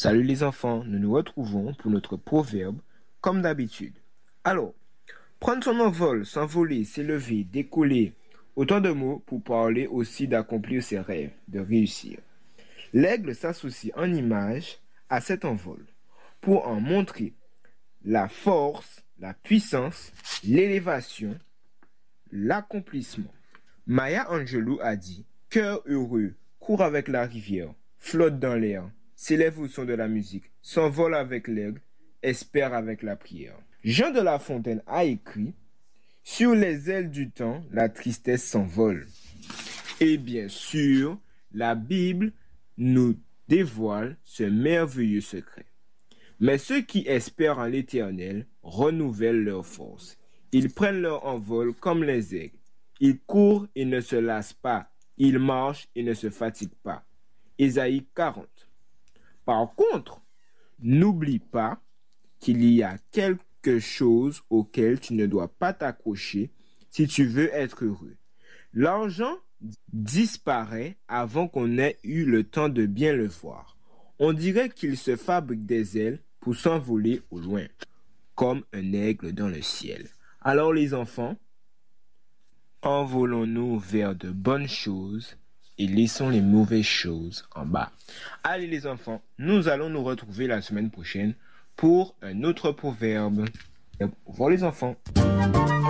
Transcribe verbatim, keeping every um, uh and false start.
Salut les enfants, nous nous retrouvons pour notre proverbe, comme d'habitude. Alors, prendre son envol, s'envoler, s'élever, décoller, autant de mots pour parler aussi d'accomplir ses rêves, de réussir. L'aigle s'associe en image à cet envol pour en montrer la force, la puissance, l'élévation, l'accomplissement. Maya Angelou a dit « Cœur heureux, court avec la rivière, flotte dans l'air, s'élève au son de la musique, s'envole avec l'aigle, espère avec la prière. » Jean de La Fontaine a écrit « Sur les ailes du temps, la tristesse s'envole. » Et bien sûr, la Bible nous dévoile ce merveilleux secret. Mais ceux qui espèrent en l'Éternel renouvellent leur force. Ils prennent leur envol comme les aigles. Ils courent et ne se lassent pas. Ils marchent et ne se fatiguent pas. Ésaïe quarante. Par contre, n'oublie pas qu'il y a quelque chose auquel tu ne dois pas t'accrocher si tu veux être heureux. L'argent disparaît avant qu'on ait eu le temps de bien le voir. On dirait qu'il se fabrique des ailes pour s'envoler au loin, comme un aigle dans le ciel. Alors les enfants, envolons-nous vers de bonnes choses et laissons les mauvaises choses en bas. Allez les enfants, nous allons nous retrouver la semaine prochaine pour un autre proverbe. Au revoir les enfants.